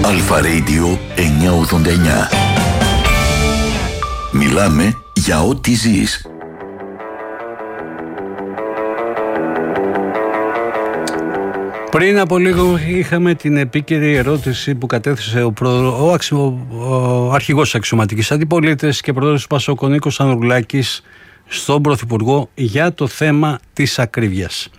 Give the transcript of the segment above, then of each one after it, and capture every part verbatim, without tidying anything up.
Αλφα Radio εννιακόσια ογδόντα εννιά. Μιλάμε για ό,τι ζεις. Πριν από λίγο είχαμε την επίκαιρη ερώτηση που κατέθεσε ο, προ... ο, αξι... ο αρχηγός της αξιωματικής αντιπολίτευσης και πρόεδρος του Πασόκ, ο Νίκος Ανδρουλάκης, στον Πρωθυπουργό για το θέμα της ακρίβειας.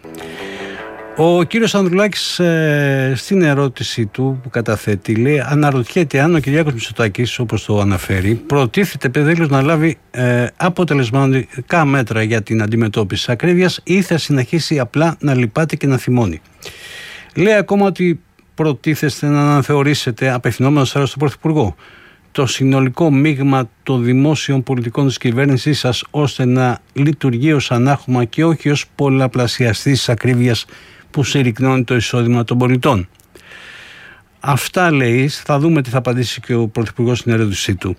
Ο κύριος Ανδρουλάκης ε, στην ερώτηση του που καταθέτει λέει, αναρωτιέται αν ο Κυριάκος Μητσοτάκης, όπως το αναφέρει, προτίθεται παιδέλος να λάβει ε, αποτελεσματικά μέτρα για την αντιμετώπιση της ακρίβειας ή θα συνεχίσει απλά να λυπάται και να θυμώνει. Λέει ακόμα ότι προτίθεστε να αναθεωρήσετε, απευθυνόμενος τώρα στον Πρωθυπουργό, το συνολικό μείγμα των δημόσιων πολιτικών της κυβέρνησής σας, ώστε να λειτουργεί ως ανάχωμα και όχι ως πολλαπλασιαστής της ακρίβειας που συρρυκνώνει το εισόδημα των πολιτών. Αυτά λέει, θα δούμε τι θα απαντήσει και ο Πρωθυπουργός στην ερώτησή του.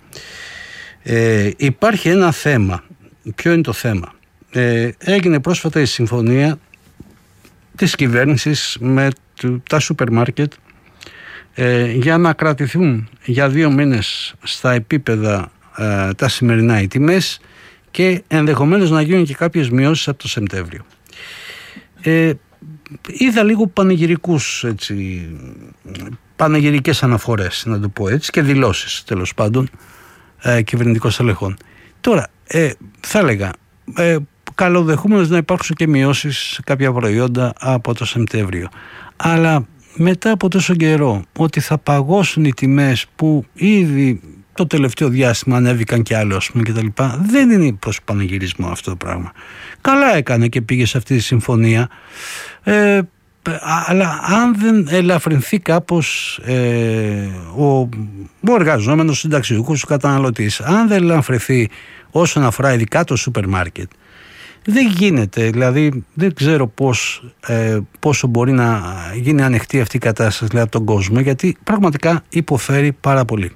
Ε, υπάρχει ένα θέμα. Ποιο είναι το θέμα? Ε, έγινε πρόσφατα η συμφωνία της κυβέρνησης με τα σούπερ μάρκετ ε, για να κρατηθούν για δύο μήνες στα επίπεδα ε, τα σημερινά οι τιμές και ενδεχομένως να γίνουν και κάποιες μειώσεις από το Σεπτέμβριο. Ε, είδα λίγο πανηγυρικούς, έτσι, πανηγυρικές αναφορές, να το πω έτσι, και δηλώσεις τέλος πάντων ε, κυβερνητικών στελεχών. Τώρα ε, θα έλεγα ε, καλοδεχούμενος να υπάρξουν και μειώσεις σε κάποια προϊόντα από το Σεπτέμβριο, αλλά μετά από τόσο καιρό ότι θα παγώσουν οι τιμές που ήδη το τελευταίο διάστημα ανέβηκαν κι άλλο, ας πούμε, και τα λοιπά, δεν είναι προς πανηγυρισμό αυτό το πράγμα. Καλά έκανε και πήγε σε αυτή τη συμφωνία, ε, αλλά αν δεν ελαφρυνθεί κάπως ε, ο, ο εργαζόμενος, ο συνταξιούχος, ο καταναλωτής, αν δεν ελαφρυνθεί όσον αφορά ειδικά το σούπερ μάρκετ, δεν γίνεται, δηλαδή δεν ξέρω πώς, ε, πόσο μπορεί να γίνει ανοιχτή αυτή η κατάσταση δηλαδή, από τον κόσμο, γιατί πραγματικά υποφέρει πάρα πολύ.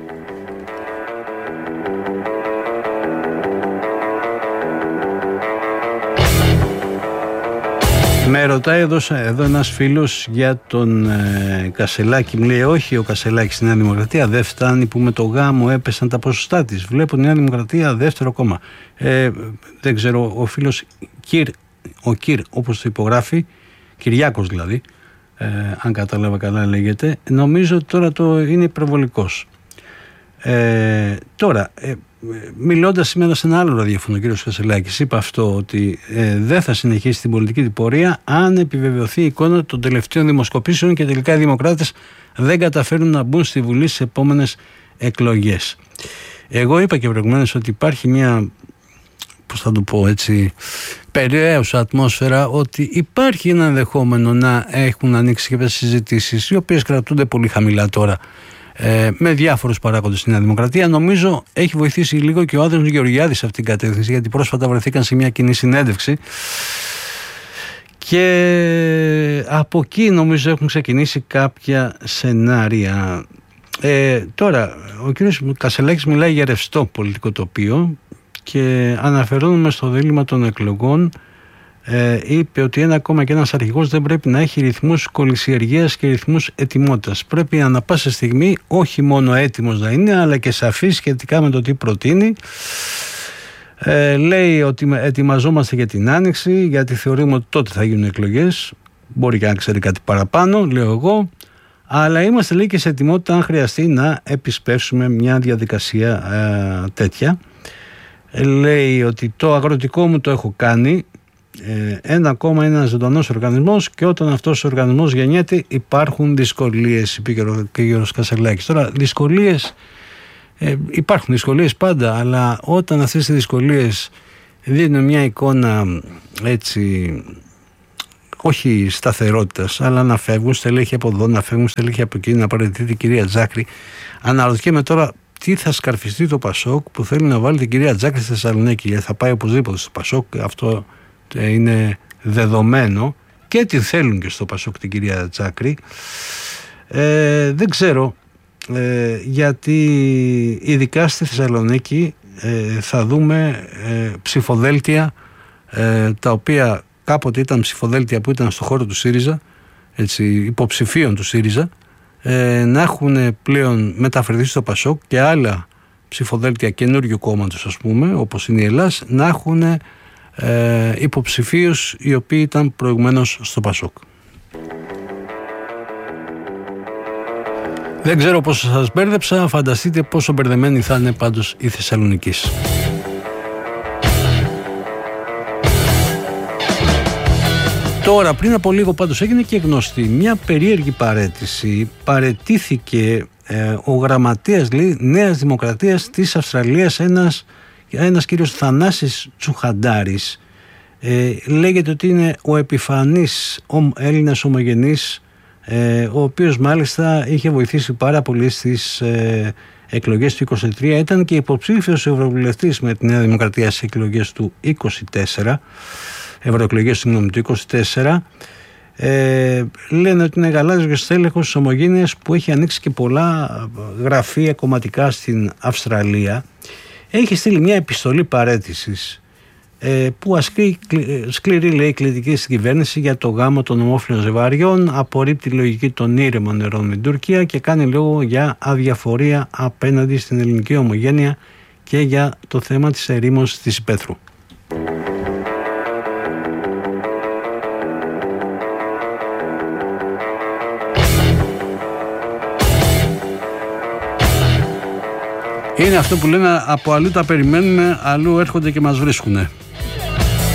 Με ρωτάει εδώ, εδώ ένας φίλος για τον ε, Κασελάκη. Μου λέει όχι, ο Κασελάκης στη Νέα Δημοκρατία δεν φτάνει που με το γάμο έπεσαν τα ποσοστά της. Βλέπω Νέα Δημοκρατία δεύτερο κόμμα. Ε, δεν ξέρω, ο φίλος Κυρ, ο Κυρ όπως το υπογράφει, Κυριάκος δηλαδή, ε, αν κατάλαβα καλά λέγεται, νομίζω τώρα το είναι υπερβολικός. Ε, τώρα, ε, μιλώντας σήμερα σε ένα άλλο ραδιόφωνο, ο κύριος Κασελάκης είπε αυτό, ότι ε, δεν θα συνεχίσει την πολιτική του πορεία αν επιβεβαιωθεί η εικόνα των τελευταίων δημοσκοπήσεων και τελικά οι δημοκράτες δεν καταφέρουν να μπουν στη Βουλή στις επόμενες εκλογές. Εγώ είπα και προηγουμένως ότι υπάρχει μια, πώς θα το πω έτσι, περιέουσα ατμόσφαιρα, ότι υπάρχει ένα ενδεχόμενο να έχουν ανοίξει και συζητήσεις οι οποίες κρατούνται πολύ χαμηλά τώρα, Ε, με διάφορους παράγοντες στην Νέα Δημοκρατία. Νομίζω έχει βοηθήσει λίγο και ο Άδωνης Γεωργιάδης σε αυτήν την κατεύθυνση, γιατί πρόσφατα βρεθήκαν σε μια κοινή συνέντευξη και από εκεί νομίζω έχουν ξεκινήσει κάποια σενάρια. Ε, τώρα, ο κ. Κασελάκης μιλάει για ρευστό πολιτικό τοπίο και αναφερόμενο στο δίλημμα των εκλογών, Ε, είπε ότι ένα κόμμα και ένας αρχηγός δεν πρέπει να έχει ρυθμούς κολυσιεργίας και ρυθμούς ετοιμότητας. Πρέπει ανά πάσα στιγμή όχι μόνο έτοιμος να είναι, αλλά και σαφής σχετικά με το τι προτείνει. Ε, λέει ότι ετοιμαζόμαστε για την Άνοιξη, γιατί θεωρούμε ότι τότε θα γίνουν εκλογές. Μπορεί και να ξέρει κάτι παραπάνω, λέω εγώ. Αλλά είμαστε, λέει, και σε ετοιμότητα αν χρειαστεί να επισπεύσουμε μια διαδικασία ε, τέτοια. Ε, λέει ότι το αγροτικό μου το έχω κάνει. Ένα κόμμα είναι ένας ζωντανός οργανισμός και όταν αυτός ο οργανισμός γεννιέται υπάρχουν δυσκολίες, είπε και ο κ. Κασελάκης. Τώρα, δυσκολίες, ε, υπάρχουν δυσκολίες πάντα, αλλά όταν αυτές οι δυσκολίες δίνουν μια εικόνα έτσι, όχι σταθερότητας, αλλά να φεύγουν στελέχη από εδώ, να φεύγουν στελέχη από εκεί, να παραιτηθεί η κυρία Τζάκρη. Αναρωτιέμαι τώρα τι θα σκαρφιστεί το Πασόκ που θέλει να βάλει την κυρία Τζάκρη στη Θεσσαλονίκη, γιατί θα πάει οπωσδήποτε στο Πασόκ, αυτό είναι δεδομένο, και τι θέλουν και στο Πασόκ την κυρία Τζάκρη. Ε, δεν ξέρω, ε, γιατί ειδικά στη Θεσσαλονίκη ε, θα δούμε ε, ψηφοδέλτια ε, τα οποία κάποτε ήταν ψηφοδέλτια που ήταν στο χώρο του ΣΥΡΙΖΑ, έτσι, υποψηφίων του ΣΥΡΙΖΑ, ε, να έχουν πλέον μεταφερθεί στο Πασόκ και άλλα ψηφοδέλτια καινούριου κόμματος, ας πούμε, όπως είναι η Ελλάς, να έχουν ε, υποψηφίους οι οποίοι ήταν προηγουμένως στο Πασόκ. Δεν ξέρω πόσο σας μπέρδεψα, φανταστείτε πόσο μπερδεμένη θα είναι πάντως η Θεσσαλονικής. Τώρα, πριν από λίγο πάντως έγινε και γνωστή μια περίεργη παραίτηση. Παραιτήθηκε ε, ο γραμματέας, λέει, Νέας Δημοκρατίας της Αυστραλίας, ένας, ένας κύριος Θανάσης Τσουχαντάρης. Ε, λέγεται ότι είναι ο επιφανής ο, Έλληνας ομογενής, ε, ο οποίος μάλιστα είχε βοηθήσει πάρα πολύ στις ε, εκλογές του είκοσι τρία. Ήταν και υποψήφιος ευρωβουλευτής με τη Νέα Δημοκρατία στις εκλογές του είκοσι τέσσερα. Ευρωεκλογές συγγνώμη του είκοσι τέσσερα. Ε, λένε ότι είναι γαλάζιος στέλεχος της Ομογένειας που έχει ανοίξει και πολλά γραφεία κομματικά στην Αυστραλία. Έχει στείλει μια επιστολή παραίτησης ε, που ασκεί σκληρή, λέει, κριτική στην κυβέρνηση για το γάμο των ομόφυλων ζευγαριών, απορρίπτει τη λογική των ήρεμων νερών με την Τουρκία και κάνει λόγο για αδιαφορία απέναντι στην ελληνική ομογένεια και για το θέμα της ερήμωσης της υπαίθρου. Είναι αυτό που λένε, από αλλού τα περιμένουμε, αλλού έρχονται και μας βρίσκουνε.